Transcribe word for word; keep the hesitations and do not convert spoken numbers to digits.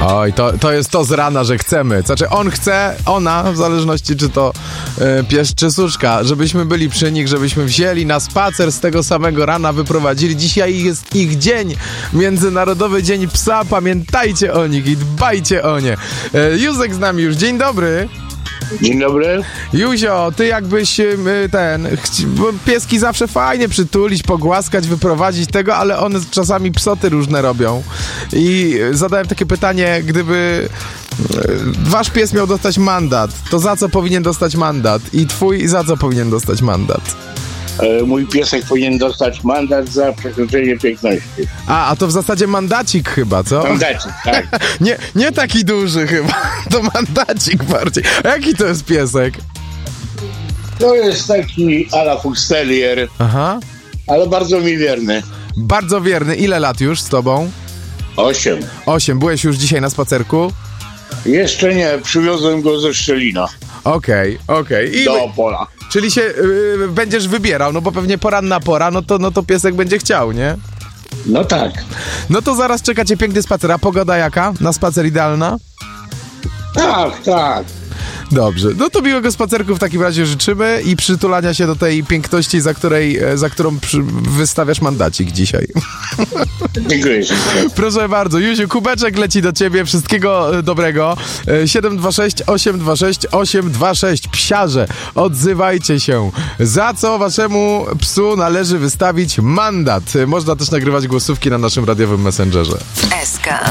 Oj, to, to jest to z rana, że chcemy. Znaczy on chce, ona, w zależności czy to y, pies czy suczka, żebyśmy byli przy nich, żebyśmy wzięli na spacer z tego samego rana, wyprowadzili. Dzisiaj jest ich dzień, Międzynarodowy Dzień Psa. Pamiętajcie o nich i dbajcie o nie. Y, Józek z nami już. Dzień dobry. Dzień dobry. Józio, ty jakbyś y, ten, chci- bo pieski zawsze fajnie przytulić, pogłaskać, wyprowadzić tego, ale one czasami psoty różne robią. I zadałem takie pytanie, gdyby y, wasz pies miał dostać mandat, to za co powinien dostać mandat? I twój za co powinien dostać mandat? E, mój piesek powinien dostać mandat za przekroczenie piękności. A, a to w zasadzie mandacik chyba, co? Mandacik, tak. nie, nie taki duży chyba, to mandacik bardziej. A jaki to jest piesek? To jest taki à la Fuchs Terrier, Aha. ale bardzo mi wierny. Bardzo wierny. Ile lat już z tobą? Osiem. Osiem. Byłeś już dzisiaj na spacerku? Jeszcze nie, przywiozłem go ze Szczelina. Okej, okay, okej. Okay. Do Opola. Czyli się y, będziesz wybierał, no bo pewnie poranna pora, no to, no to piesek będzie chciał, nie? No tak. No to zaraz czeka cię piękny spacer. A pogoda jaka? Na spacer idealna? Tak, tak. Dobrze, no to miłego spacerku w takim razie życzymy i przytulania się do tej piękności, za, której, za którą przy, wystawiasz mandacik dzisiaj. Dziękuję ci. Proszę bardzo, Józiu, kubeczek leci do ciebie, wszystkiego dobrego. siedem dwa sześć osiem dwa sześć osiem dwa sześć. Psiarze, odzywajcie się. Za co waszemu psu należy wystawić mandat? Można też nagrywać głosówki na naszym radiowym messengerze. S K.